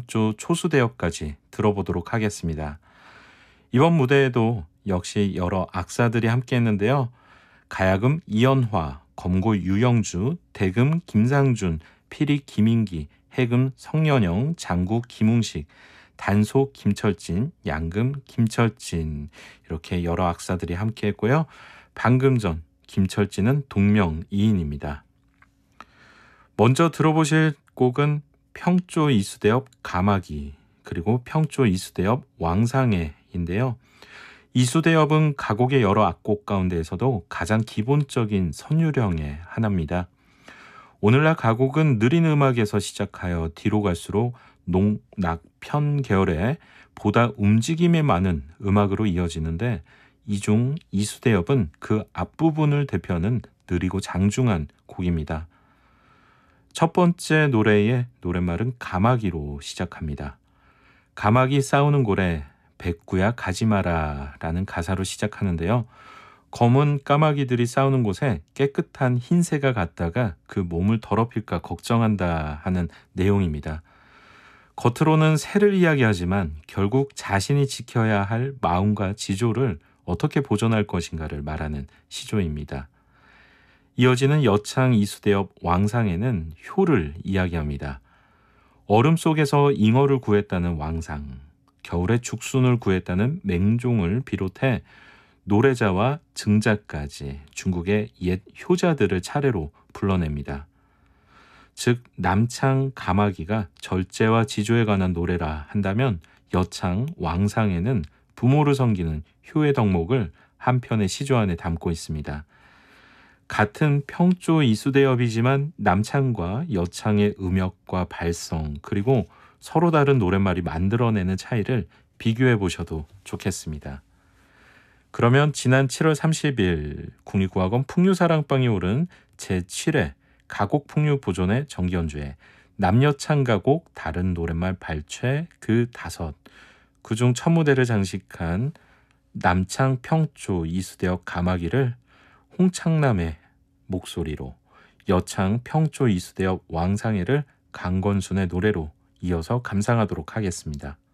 평조 초수대역까지 들어보도록 하겠습니다. 이번 무대에도 역시 여러 악사들이 함께했는데요. 가야금 이연화, 검고 유영주, 대금 김상준, 피리 김인기, 해금 성년영, 장구 김웅식, 단소 김철진, 양금 김철진, 이렇게 여러 악사들이 함께했고요. 방금 전 김철진은 동명이인입니다. 먼저 들어보실 곡은 평조 이수대업 가마기, 그리고 평조 이수대업 왕상회인데요. 이수대업은 가곡의 여러 악곡 가운데에서도 가장 기본적인 선율형의 하나입니다. 오늘날 가곡은 느린 음악에서 시작하여 뒤로 갈수록 농, 낙, 편 계열의 보다 움직임이 많은 음악으로 이어지는데, 이 중 이수대업은 그 앞부분을 대표하는 느리고 장중한 곡입니다. 첫 번째 노래의 노랫말은 가마기로 시작합니다. 가마기 싸우는 고래 백구야 가지마라 라는 가사로 시작하는데요. 검은 까마귀들이 싸우는 곳에 깨끗한 흰새가 갔다가 그 몸을 더럽힐까 걱정한다 하는 내용입니다. 겉으로는 새를 이야기하지만 결국 자신이 지켜야 할 마음과 지조를 어떻게 보존할 것인가를 말하는 시조입니다. 이어지는 여창 이수대업 왕상에는 효를 이야기합니다. 얼음 속에서 잉어를 구했다는 왕상, 겨울에 죽순을 구했다는 맹종을 비롯해 노래자와 증자까지 중국의 옛 효자들을 차례로 불러냅니다. 즉 남창 가마기가 절제와 지조에 관한 노래라 한다면, 여창 왕상에는 부모를 섬기는 효의 덕목을 한 편의 시조 안에 담고 있습니다. 같은 평조 이수대업이지만 남창과 여창의 음역과 발성, 그리고 서로 다른 노랫말이 만들어내는 차이를 비교해 보셔도 좋겠습니다. 그러면 지난 7월 30일 국립국악원 풍류사랑방이 오른 제7회 가곡풍류 보존의 정기연주회 남여창 가곡 다른 노랫말 발췌 그5, 그중 첫 무대를 장식한 남창 평조 이수대업 가마기를 홍창남의 목소리로, 여창 평조 이수대업 왕상회를 강건순의 노래로 이어서 감상하도록 하겠습니다.